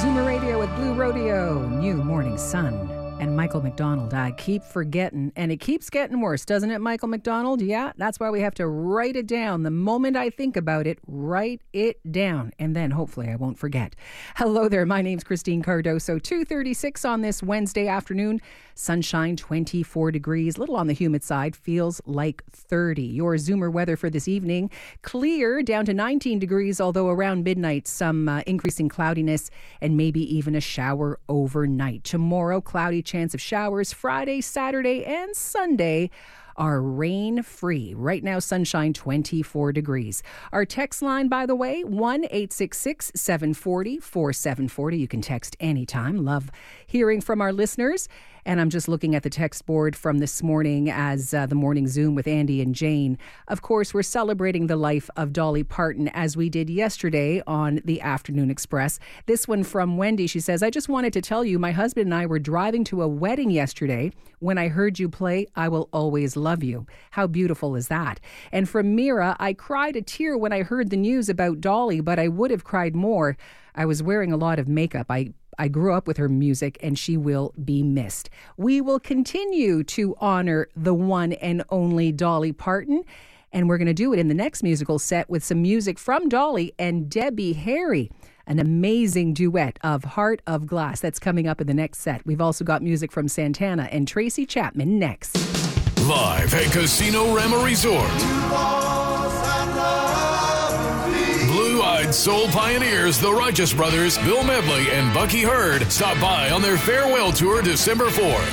Zoomer Radio with Blue Rodeo, New Morning Sun, and Michael McDonald. I keep forgetting, and it keeps getting worse, doesn't it, Michael McDonald? Yeah, that's why we have to write it down. The moment I think about it, write it down, and then hopefully I won't forget. Hello there, my name's Christine Cardoso. 2:36 on this Wednesday afternoon. Sunshine, 24 degrees, little on the humid side, feels like 30. Your Zoomer weather for this evening, clear down to 19 degrees, although around midnight, some increasing cloudiness and maybe even a shower overnight. Tomorrow, cloudy chance of showers. Friday, Saturday, and Sunday are rain-free. Right now, sunshine, 24 degrees. Our text line, by the way, 1-866-740-4740. You can text anytime. Love hearing from our listeners. And I'm just looking at the text board from this morning as the morning Zoom with Andy and Jane. Of course, we're celebrating the life of Dolly Parton as we did yesterday on the Afternoon Express. This one from Wendy. She says, I just wanted to tell you, my husband and I were driving to a wedding yesterday. When I heard you play, I Will Always Love You. How beautiful is that? And from Mira, I cried a tear when I heard the news about Dolly, but I would have cried more. I was wearing a lot of makeup. I grew up with her music, and she will be missed. We will continue to honor the one and only Dolly Parton, and we're going to do it in the next musical set with some music from Dolly and Debbie Harry, an amazing duet of Heart of Glass. That's coming up in the next set. We've also got music from Santana and Tracy Chapman next. Live at Casino Rama Resort. Blue-eyed soul pioneers, the Righteous Brothers, Bill Medley, and Bucky Hurd stop by on their farewell tour December 4th.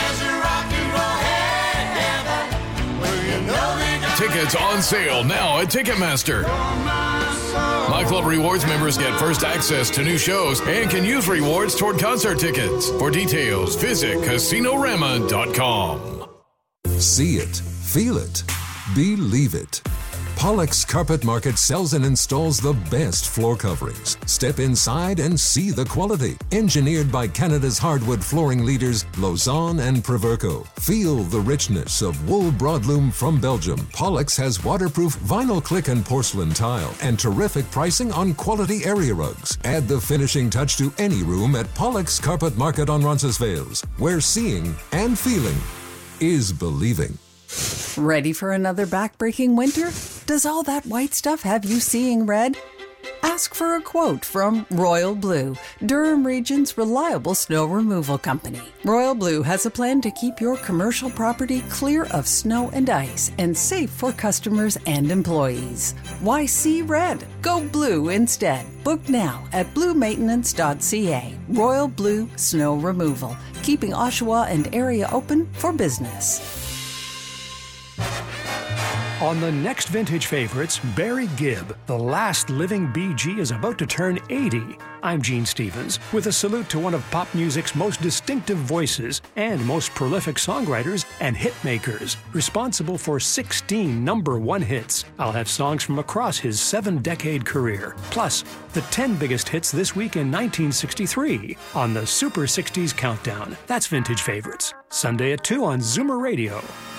Tickets on sale now at Ticketmaster. My Club Rewards members get first access to new shows and can use rewards toward concert tickets. For details, visit CasinoRama.com. See it, feel it, believe it. Pollock's Carpet Market sells and installs the best floor coverings. Step inside and see the quality. Engineered by Canada's hardwood flooring leaders, Lausanne and Proverco. Feel the richness of wool broadloom from Belgium. Pollock's has waterproof vinyl click and porcelain tile and terrific pricing on quality area rugs. Add the finishing touch to any room at Pollock's Carpet Market on Roncesvalles, where seeing and feeling is believing. Ready for another back-breaking winter? Does all that white stuff have you seeing red? Ask for a quote from Royal Blue, Durham Region's reliable snow removal company. Royal Blue has a plan to keep your commercial property clear of snow and ice and safe for customers and employees. Why see red? Go blue instead. Book now at bluemaintenance.ca. Royal Blue Snow Removal, keeping Oshawa and area open for business. On the next Vintage Favorites, Barry Gibb, the last living BG, is about to turn 80. I'm Gene Stevens, with a salute to one of pop music's most distinctive voices and most prolific songwriters and hitmakers, responsible for 16 #1 hits. I'll have songs from across his 7-decade career, plus the 10 biggest hits this week in 1963 on the Super 60s Countdown. That's Vintage Favorites, Sunday at 2 on Zoomer Radio.